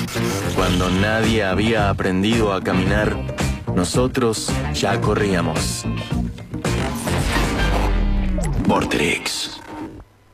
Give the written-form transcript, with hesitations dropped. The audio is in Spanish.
Cuando nadie había aprendido a caminar, nosotros ya corríamos. Vorterix.